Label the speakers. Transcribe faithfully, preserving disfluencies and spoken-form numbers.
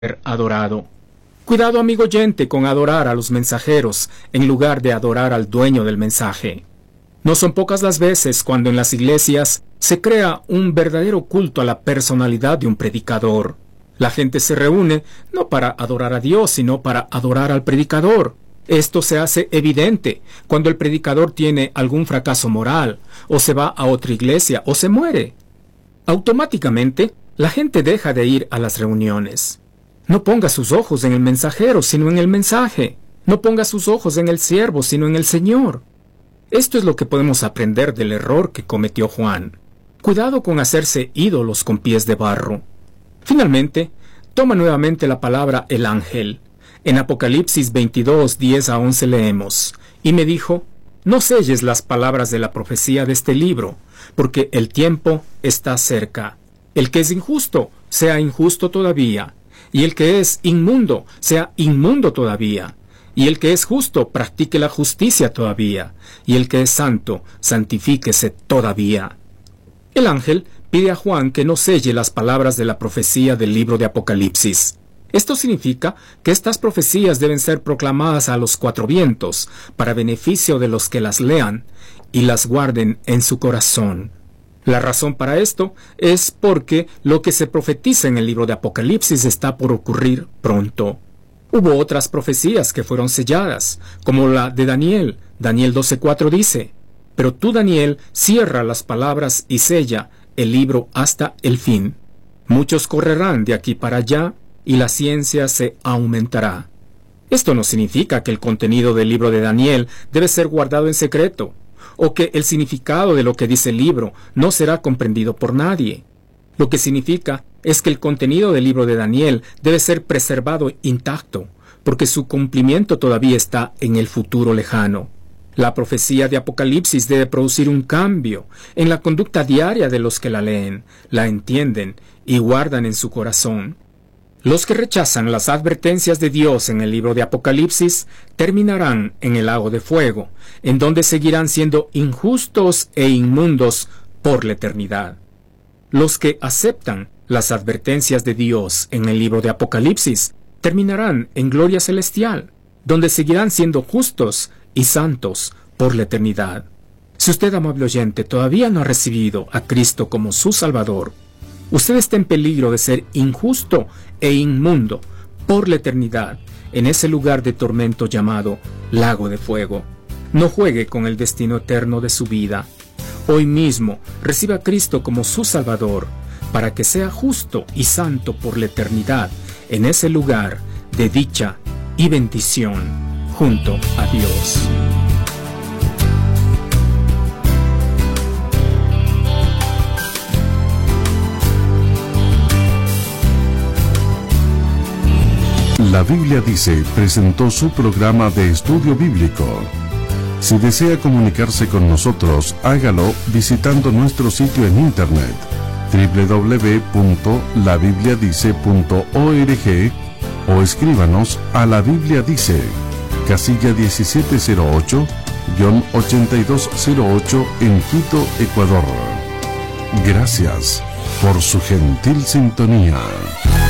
Speaker 1: adorado. Cuidado, amigo oyente, con adorar a los mensajeros en lugar de adorar al dueño del mensaje. No son pocas las veces cuando en las iglesias se crea un verdadero culto a la personalidad de un predicador. La gente se reúne no para adorar a Dios, sino para adorar al predicador. Esto se hace evidente cuando el predicador tiene algún fracaso moral, o se va a otra iglesia, o se muere. Automáticamente, la gente deja de ir a las reuniones. No ponga sus ojos en el mensajero, sino en el mensaje. No ponga sus ojos en el siervo, sino en el Señor. Esto es lo que podemos aprender del error que cometió Juan. Cuidado con hacerse ídolos con pies de barro. Finalmente, toma nuevamente la palabra el ángel. En Apocalipsis veintidós, diez a once leemos: Y me dijo, no selles las palabras de la profecía de este libro, porque el tiempo está cerca. El que es injusto, sea injusto todavía, y el que es inmundo, sea inmundo todavía, y el que es justo, practique la justicia todavía, y el que es santo, santifíquese todavía. El ángel pide a Juan que no selle las palabras de la profecía del libro de Apocalipsis. Esto significa que estas profecías deben ser proclamadas a los cuatro vientos, para beneficio de los que las lean y las guarden en su corazón. La razón para esto es porque lo que se profetiza en el libro de Apocalipsis está por ocurrir pronto. Hubo otras profecías que fueron selladas, como la de Daniel. Daniel doce cuatro dice: Pero tú, Daniel, cierra las palabras y sella el libro hasta el fin. Muchos correrán de aquí para allá, y la ciencia se aumentará. Esto no significa que el contenido del libro de Daniel debe ser guardado en secreto, o que el significado de lo que dice el libro no será comprendido por nadie. Lo que significa es que el contenido del libro de Daniel debe ser preservado intacto, porque su cumplimiento todavía está en el futuro lejano. La profecía de Apocalipsis debe producir un cambio en la conducta diaria de los que la leen, la entienden y guardan en su corazón. Los que rechazan las advertencias de Dios en el libro de Apocalipsis terminarán en el lago de fuego, en donde seguirán siendo injustos e inmundos por la eternidad. Los que aceptan las advertencias de Dios en el libro de Apocalipsis terminarán en gloria celestial, donde seguirán siendo justos y santos por la eternidad. Si usted, amable oyente, todavía no ha recibido a Cristo como su Salvador, usted está en peligro de ser injusto e inmundo por la eternidad en ese lugar de tormento llamado lago de fuego. No juegue con el destino eterno de su vida. Hoy mismo reciba a Cristo como su Salvador, para que sea justo y santo por la eternidad en ese lugar de dicha y bendición junto a Dios.
Speaker 2: La Biblia Dice presentó su programa de estudio bíblico. Si desea comunicarse con nosotros, hágalo visitando nuestro sitio en internet doble u doble u doble u punto la biblia dice punto org o escríbanos a La Biblia Dice, casilla diecisiete cero ocho, ochenta y dos cero ocho en Quito, Ecuador. Gracias por su gentil sintonía.